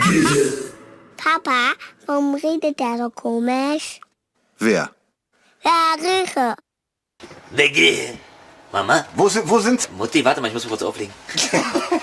Papa, warum redet der so komisch? Wer? Ja, Grieche. Wegge. Mama? Wo sind... Mutti, warte mal, ich muss mich kurz auflegen.